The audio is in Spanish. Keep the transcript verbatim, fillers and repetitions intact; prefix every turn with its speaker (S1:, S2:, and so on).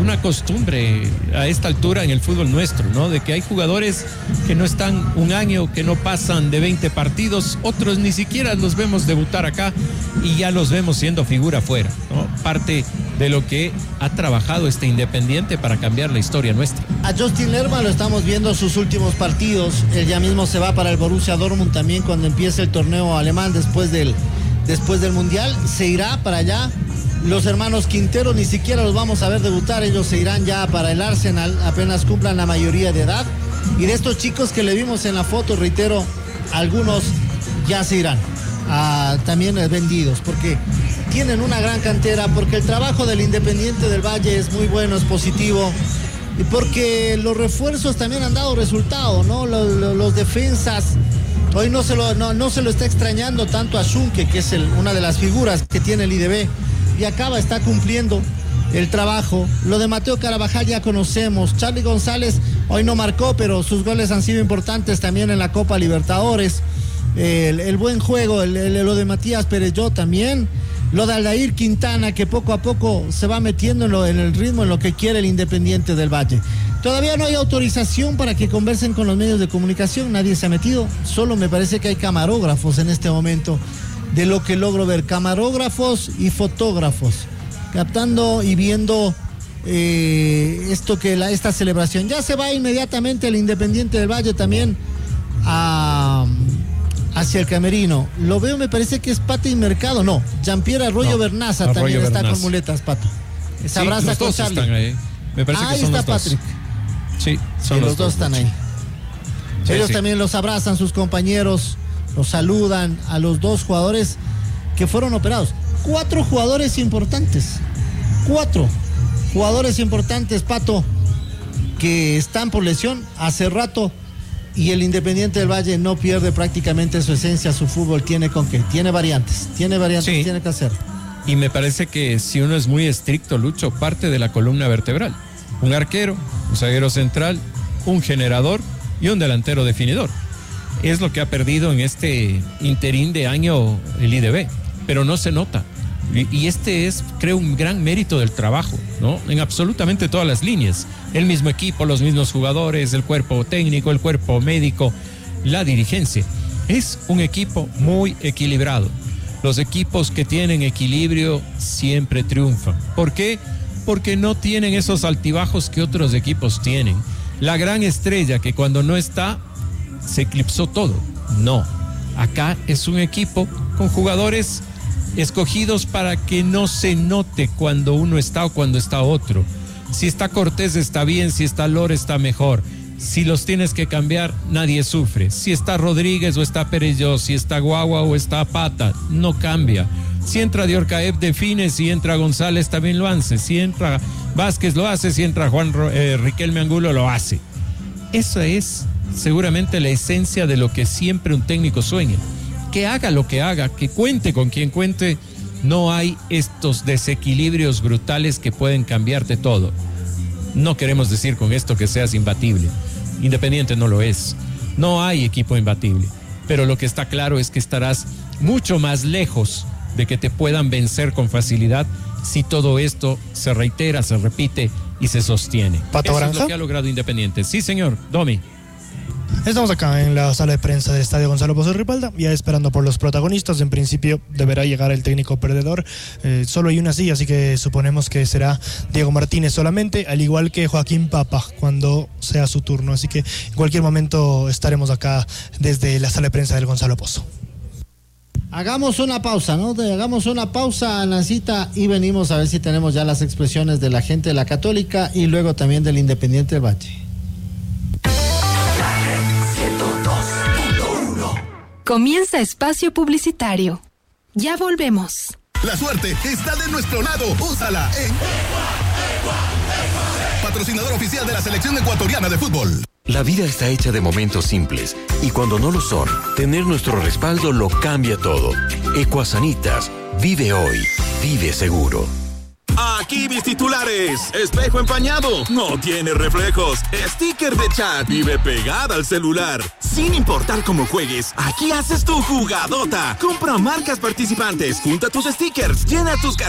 S1: una costumbre a esta altura en el fútbol nuestro, ¿no? De que hay jugadores que no están un año, que no pasan de veinte partidos, otros ni siquiera los vemos debutar acá y ya los vemos siendo figura afuera, ¿no? Parte de lo que ha trabajado este Independiente para cambiar la historia nuestra.
S2: A Justin Lerma lo estamos viendo sus últimos partidos, él ya mismo se va para el Borussia Dortmund también cuando empiece el torneo alemán después del, después del Mundial, se irá para allá. Los hermanos Quintero ni siquiera los vamos a ver debutar, ellos se irán ya para el Arsenal apenas cumplan la mayoría de edad. Y de estos chicos que le vimos en la foto, reitero, algunos ya se irán, ah, también vendidos, porque tienen una gran cantera, porque el trabajo del Independiente del Valle es muy bueno, es positivo, y porque los refuerzos también han dado resultado, ¿no? Los, los, los defensas, hoy no se, lo, no, no se lo está extrañando tanto a Schunke, que es el, una de las figuras que tiene el I D B, y acaba, está cumpliendo el trabajo. Lo de Mateo Carabajal ya conocemos. Charly González hoy no marcó, pero sus goles han sido importantes también en la Copa Libertadores. El, el buen juego, el, el, lo de Matías Pereyó también. Lo de Aldair Quintana, que poco a poco se va metiendo en, lo, en el ritmo, en lo que quiere el Independiente del Valle. Todavía no hay autorización para que conversen con los medios de comunicación, nadie se ha metido. Solo me parece que hay camarógrafos en este momento, de lo que logro ver, camarógrafos y fotógrafos, captando y viendo eh, esto que la, esta celebración. Ya se va inmediatamente el Independiente del Valle también a, hacia el camerino. Lo veo, me parece que es Pate y Mercado, no, Jean-Pierre Arroyo no, Bernaza Arroyo también Bernaza. Está con muletas, Pato. Se
S1: sí,
S2: abraza
S1: los
S2: con
S1: dos
S2: Charly.
S1: Están ahí. Me parece
S2: ahí
S1: que son
S2: está
S1: los
S2: Patrick.
S1: Dos. Sí, son
S2: sí,
S1: los,
S2: los dos, dos están ahí. Sí, Ellos sí. también los abrazan, sus compañeros, los saludan a los dos jugadores que fueron operados. Cuatro jugadores importantes. Cuatro jugadores importantes, Pato, que están por lesión hace rato, y el Independiente del Valle no pierde prácticamente su esencia, su fútbol tiene con qué, tiene variantes, tiene variantes, sí. tiene que hacer.
S1: Y me parece que si uno es muy estricto, Lucho, parte de la columna vertebral. Un arquero, un zaguero central, un generador y un delantero definidor. Es lo que ha perdido en este interín de año el I D B, pero no se nota. Y este es, creo, un gran mérito del trabajo, ¿no? En absolutamente todas las líneas. El mismo equipo, los mismos jugadores, el cuerpo técnico, el cuerpo médico, la dirigencia. Es un equipo muy equilibrado. Los equipos que tienen equilibrio siempre triunfan. ¿Por qué? Porque no tienen esos altibajos que otros equipos tienen. La gran estrella que cuando no está, se eclipsó todo. No, acá es un equipo con jugadores escogidos para que no se note cuando uno está o cuando está otro. Si está Cortés está bien, si está Lora está mejor. Si los tienes que cambiar, nadie sufre. Si está Rodríguez o está Pereyó, si está Guagua o está Pata, no cambia. Si entra Diorcaev define, si entra González también lo hace, si entra Vázquez lo hace, si entra Juan eh, Riquelme Angulo lo hace. Eso es seguramente la esencia de lo que siempre un técnico sueña. Que haga lo que haga, que cuente con quien cuente, no hay estos desequilibrios brutales que pueden cambiarte todo. No queremos decir con esto que seas imbatible. Independiente no lo es. No hay equipo imbatible. Pero lo que está claro es que estarás mucho más lejos de que te puedan vencer con facilidad si todo esto se reitera, se repite y se sostiene.
S3: ¿Pato Granja?
S1: Eso es lo que ha logrado Independiente. Sí, señor. Domi.
S3: Estamos acá en la sala de prensa del Estadio Gonzalo Pozo Ripalda, ya esperando por los protagonistas. En principio deberá llegar el técnico perdedor, eh, solo hay una silla, así que suponemos que será Diego Martínez solamente, al igual que Joaquín Papa cuando sea su turno, así que en cualquier momento estaremos acá desde la sala de prensa del Gonzalo Pozo.
S2: Hagamos una pausa, ¿no? Hagamos una pausa, Nancita, y venimos a ver si tenemos ya las expresiones de la gente de la Católica y luego también del Independiente del Valle.
S4: Comienza espacio publicitario. Ya volvemos.
S5: La suerte está de nuestro lado. Úsala en patrocinador oficial de la selección ecuatoriana de fútbol.
S6: La vida está hecha de momentos simples y cuando no lo son, tener nuestro respaldo lo cambia todo. Ecuasanitas, vive hoy, vive seguro.
S7: Aquí mis titulares. Espejo empañado, no tiene reflejos. Sticker de chat, vive pegada al celular. Sin importar cómo juegues, aquí haces tu jugadota. Compra marcas participantes, junta tus stickers, llena tus carpetas